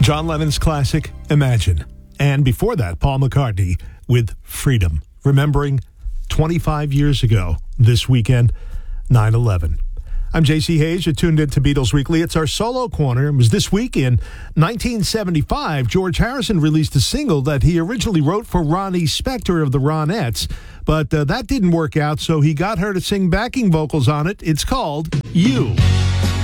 John Lennon's classic, Imagine. And before that, Paul McCartney with Freedom. Remembering 25 years ago this weekend, 9/11. I'm J.C. Hayes. You're tuned in to Beatles Weekly. It's our solo corner. It was this week in 1975. George Harrison released a single that he originally wrote for Ronnie Spector of the Ronettes. But that didn't work out, so he got her to sing backing vocals on it. It's called You.